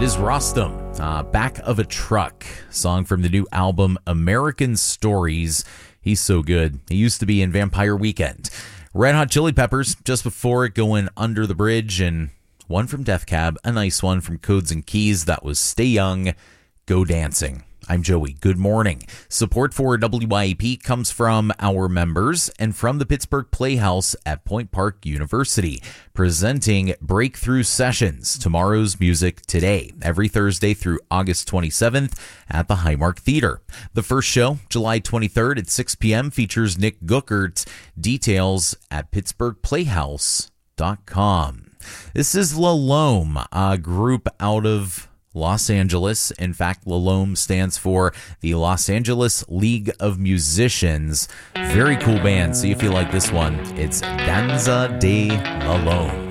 It is Rostam, Back of a Truck, song from the new album American Stories. He's so good. He used to be in Vampire Weekend. Red Hot Chili Peppers, just before it, going Under the Bridge, and one from Death Cab, a nice one from Codes and Keys. That was Stay Young, Go Dancing. I'm Joey. Good morning. Support for WYAP comes from our members and from the Pittsburgh Playhouse at Point Park University, presenting Breakthrough Sessions, Tomorrow's Music Today, every Thursday through August 27th at the Highmark Theater. The first show, July 23rd at 6 p.m., features Nick Guckert. Details at pittsburghplayhouse.com. This is La Lome, a group out of Los Angeles. In fact, La Lome stands for the Los Angeles League of Musicians. Very cool band. See if you like this one. It's Danza de La Lome.